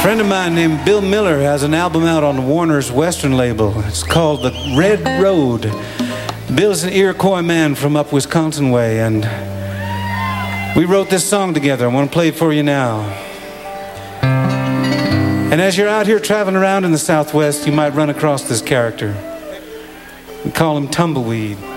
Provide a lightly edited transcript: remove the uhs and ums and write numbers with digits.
friend of mine named Bill Miller has an album out on the Warner's Western label. It's called The Red Road. Bill's an Iroquois man from up Wisconsin way, and we wrote this song together. I want to play it for you now. And as you're out here traveling around in the Southwest, you might run across this character. We call him Tumbleweed.